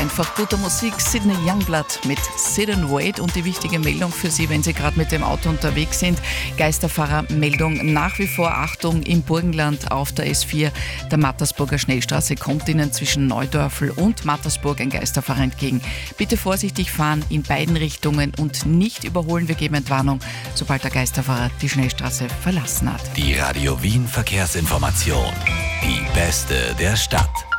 einfach guter Musik. Sydney Youngblood mit Sit and Wait und die wichtige Meldung für Sie, wenn Sie gerade mit dem Auto unterwegs sind. Geisterfahrermeldung nach wie vor. Achtung, im Burgenland auf der S4, der Mattersburger Schnellstraße, kommt Ihnen zwischen Neudörfl und Mattersburg ein Geisterfahrer entgegen. Bitte vorsichtig fahren in beiden Richtungen und nicht überholen. Wir geben Entwarnung, sobald der Geisterfahrer die Schnellstraße verlassen hat. Die Radio Wien Verkehrsinformation. Die beste der Stadt.